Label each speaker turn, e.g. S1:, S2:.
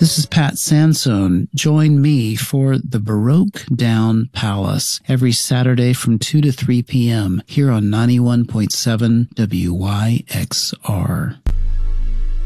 S1: This is Pat Sansone. Join me for the Baroque Down Palace every Saturday from 2 to 3 p.m. here on 91.7 WYXR.